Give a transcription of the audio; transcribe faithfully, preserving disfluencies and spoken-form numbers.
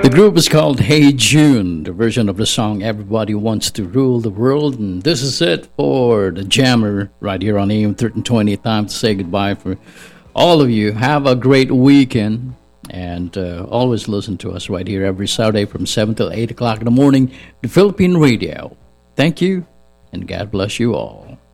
The group is called Hey June, the version of the song Everybody Wants to Rule the World. And this is it for the Jammer right here on A M thirteen twenty. Time to say goodbye for all of you. Have a great weekend. And uh, always listen to us right here every Saturday from seven till eight o'clock in the morning, the Philippine Radio. Thank you, and God bless you all.